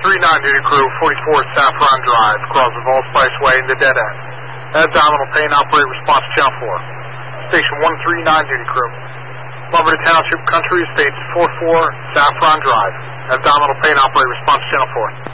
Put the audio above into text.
duty crew, 44 Saffron Drive, crossing Allspice Way in the dead end. Abdominal pain, operate response channel 4. Station 139 duty crew. Lumberton Township Country Estates, 44 Saffron Drive. Abdominal pain, operate response channel 4.